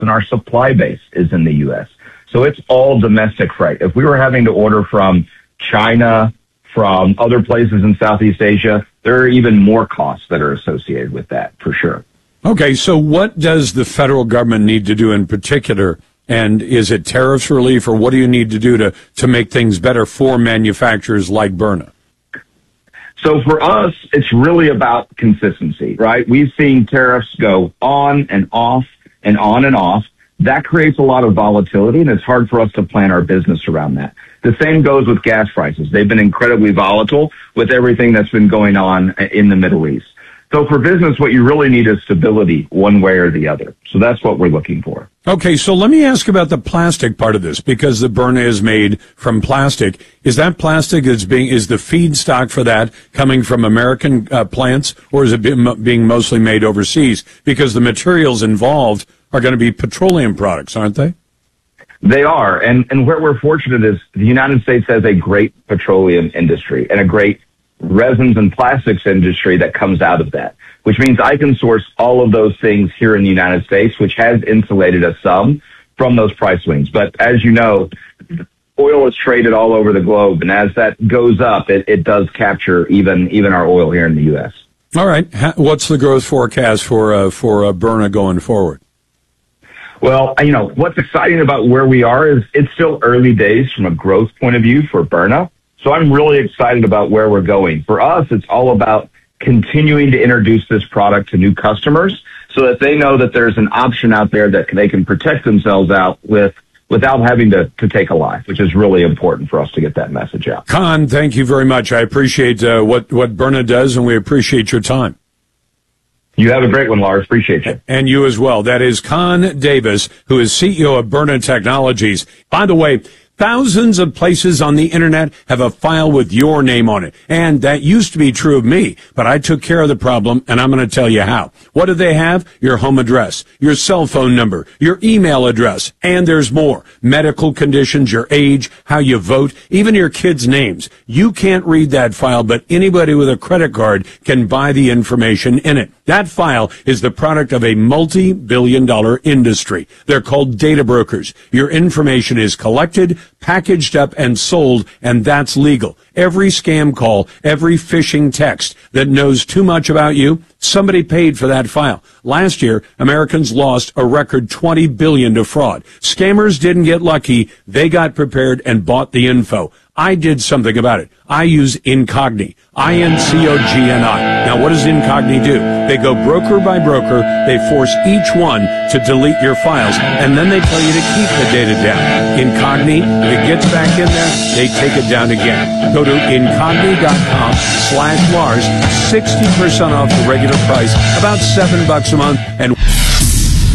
and our supply base is in the U.S. So it's all domestic freight. If we were having to order from China, from other places in Southeast Asia, there are even more costs that are associated with that, for sure. Okay, so what does the federal government need to do in particular? And is it tariffs relief, or what do you need to do to make things better for manufacturers like Byrna? So for us, it's really about consistency, right? We've seen tariffs go on and off and on and off. That creates a lot of volatility, and it's hard for us to plan our business around that. The same goes with gas prices. They've been incredibly volatile with everything that's been going on in the Middle East. So for business, what you really need is stability one way or the other. So that's what we're looking for. Okay, so let me ask about the plastic part of this, because the Byrna is made from plastic. Is that plastic is the feedstock for that coming from American plants, or is it being mostly made overseas? Because the materials involved are going to be petroleum products, aren't they? They are. And where we're fortunate is the United States has a great petroleum industry and a great resins and plastics industry that comes out of that, which means I can source all of those things here in the United States, which has insulated us some from those price swings. But as you know, oil is traded all over the globe, and as that goes up, it does capture even our oil here in the U.S. All right. What's the growth forecast for Byrna going forward? Well, what's exciting about where we are is it's still early days from a growth point of view for Byrna. So I'm really excited about where we're going. For us, it's all about continuing to introduce this product to new customers so that they know that there's an option out there that they can protect themselves out with without having to take a life, which is really important for us to get that message out. Con, thank you very much. I appreciate what Byrna does, and we appreciate your time. You have a great one, Lars. Appreciate you. And you as well. That is Con Davis, who is CEO of Byrna Technologies. By the way, thousands of places on the internet have a file with your name on it. And that used to be true of me, but I took care of the problem, and I'm going to tell you how. What do they have? Your home address, your cell phone number, your email address, and there's more. Medical conditions, your age, how you vote, even your kids' names. You can't read that file, but anybody with a credit card can buy the information in it. That file is the product of a multi-billion-dollar industry. They're called data brokers. Your information is collected, packaged up, and sold, and that's legal. Every scam call, every phishing text that knows too much about you, somebody paid for that file. Last year, Americans lost a record $20 billion to fraud. Scammers didn't get lucky. They got prepared and bought the info. I did something about it. I use Incogni, INCOGNI. Now, what does Incogni do? They go broker by broker. They force each one to delete your files, and then they tell you to keep the data down. Incogni, if it gets back in there, they take it down again. Go to Incogni.com/Lars, 60% off the regular price, about $7 a month, and